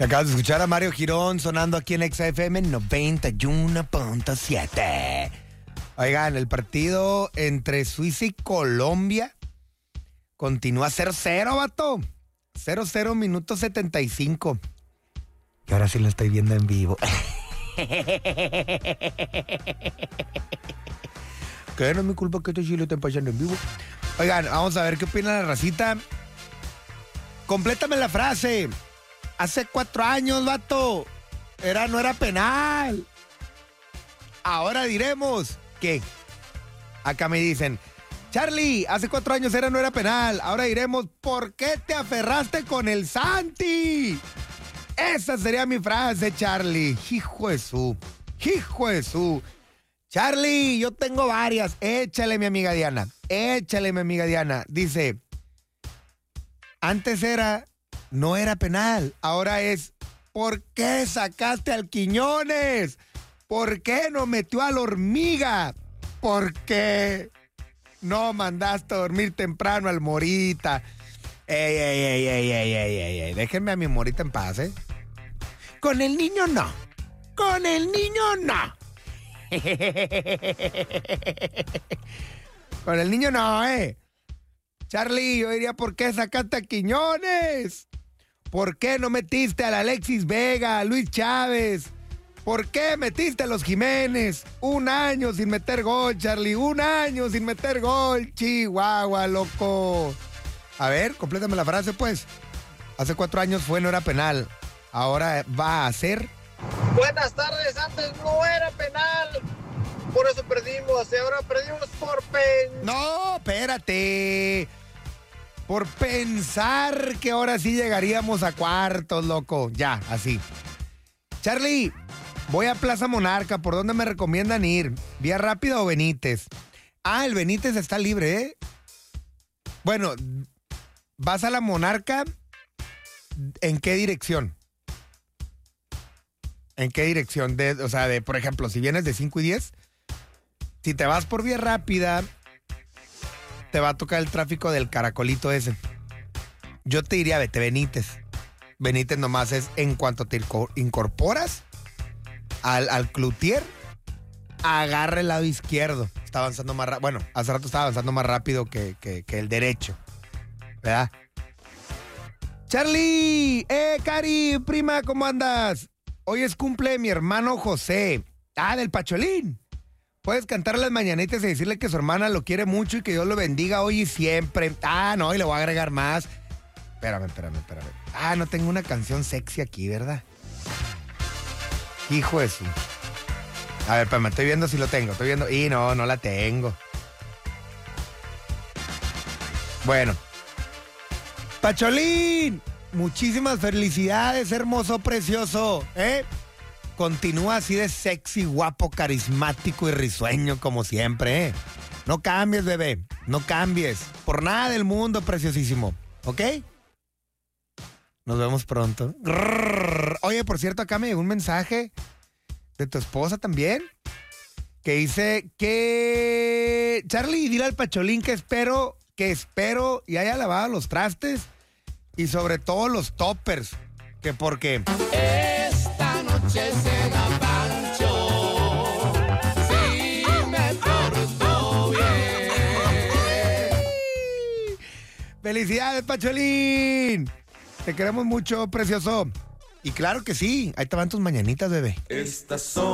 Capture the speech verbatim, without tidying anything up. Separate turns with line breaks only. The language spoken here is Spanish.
Acabas de escuchar a Mario Girón sonando aquí en Exa F M noventa y uno punto siete. Oigan, el partido entre Suiza y Colombia continúa cero cero, vato. cero cero, minuto setenta y cinco. Y ahora sí lo estoy viendo en vivo. Que no es mi culpa que este sí lo estén pasando en vivo. Oigan, vamos a ver qué opina la racita. Complétame la frase. Hace cuatro años, vato, era, no era penal. Ahora diremos que. Acá me dicen, Charlie, hace cuatro años era, no era penal. Ahora diremos, ¿por qué te aferraste con el Santi? Esa sería mi frase, Charlie. Hijo de su, hijo de su. Charlie, yo tengo varias. Échale, mi amiga Diana. Échale, mi amiga Diana. Dice, antes era... no era penal, ahora es, ¿por qué sacaste al Quiñones? ¿Por qué no metió a la Hormiga? ¿Por qué no mandaste a dormir temprano al Morita? Ey, ey, ey, ey, ey, ey, ey, ey. Déjenme a mi Morita en paz, ¿eh? Con el niño no, con el niño no. Con el niño no, ¿eh? Charlie, yo diría, ¿por qué sacaste a Quiñones? ¿Por qué no metiste al Alexis Vega, a Luis Chávez? ¿Por qué metiste a los Jiménez? Un año sin meter gol, Charlie. Un año sin meter gol. Chihuahua, loco. A ver, complétame la frase, pues. Hace cuatro años fue, no era penal. Ahora va a ser.
Buenas tardes, antes no era penal. Por eso perdimos. Y ahora perdimos por pen.
No, espérate. Por pensar que ahora sí llegaríamos a cuartos, loco. Ya, así. Charlie, voy a Plaza Monarca. ¿Por dónde me recomiendan ir? ¿Vía Rápida o Benítez? Ah, el Benítez está libre, ¿eh? Bueno, ¿vas a la Monarca? ¿En qué dirección? ¿En qué dirección? De, o sea, de, por ejemplo, si vienes de cinco y diez, si te vas por Vía Rápida, te va a tocar el tráfico del caracolito ese. Yo te diría, vete Benítez. Benítez nomás es en cuanto te incorporas al, al Cloutier, agarra el lado izquierdo. Está avanzando más rápido. Bueno, hace rato estaba avanzando más rápido que, que, que el derecho. ¿Verdad? Charlie, eh, Cari, prima, ¿cómo andas? Hoy es cumple de mi hermano José. Ah, del Pacholín. Puedes cantar las mañanitas y decirle que su hermana lo quiere mucho y que Dios lo bendiga hoy y siempre. Ah, no, y le voy a agregar más. Espérame, espérame, espérame. Ah, no tengo una canción sexy aquí, ¿verdad? Hijo de su. A ver, espérame, estoy viendo si lo tengo. Estoy viendo. Y no, no la tengo. Bueno. Pacholín, muchísimas felicidades, hermoso, precioso, ¿eh? Continúa así de sexy, guapo, carismático y risueño como siempre, ¿eh? No cambies, bebé. No cambies. Por nada del mundo, preciosísimo. ¿Ok? Nos vemos pronto. Grrr. Oye, por cierto, acá me llegó un mensaje de tu esposa también, que dice que... Charlie, dile al Pacholín que espero, que espero y haya lavado los trastes y sobre todo los toppers. Que porque...
Esta noche cena Pancho, si me porto bien.
¡Felicidades, Pacholín! Te queremos mucho, precioso. Y claro que sí, ahí te van tus mañanitas, bebé.
Estas son